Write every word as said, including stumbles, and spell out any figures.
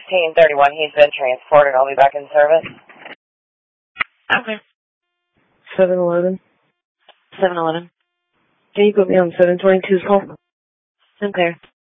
sixteen thirty-one. He's been transported. I'll be back in service. Okay. seven eleven. seven eleven. Can you put me on seven twenty-two's call? Okay.